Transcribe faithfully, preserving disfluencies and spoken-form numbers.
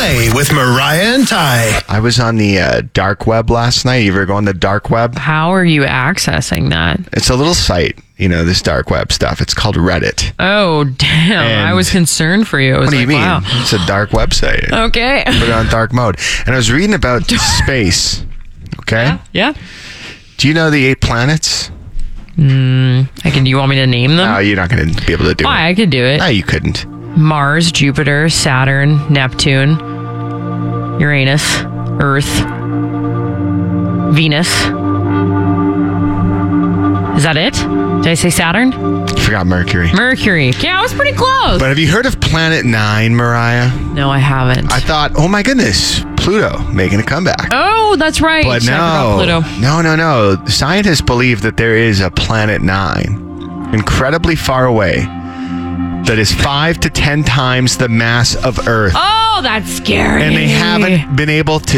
Play with Mariah and Ty. I was on the uh, dark web last night. You ever go on the dark web? How are you accessing that? It's a little site, you know, this dark web stuff. It's called Reddit. Oh, damn. And I was concerned for you. I was What do like, you mean? Wow. It's a dark website. Okay. Put it on dark mode. And I was reading about space. Okay? Yeah. yeah. Do you know the eight planets? Mm, I can. Do you want me to name them? No, you're not going to be able to do Why? it. I could do it. No, you couldn't. Mars, Jupiter, Saturn, Neptune, Uranus, Earth, Venus. Is that it? Did I say Saturn? You forgot Mercury. Mercury. Yeah, I was pretty close. But have you heard of Planet Nine, Mariah? No, I haven't. I thought, oh my goodness, Pluto making a comeback. oh, that's right. But I no, forgot Pluto. no, no, no. Scientists believe that there is a Planet Nine, incredibly far away, that is five to ten times the mass of Earth. Oh, that's scary. And they haven't been able to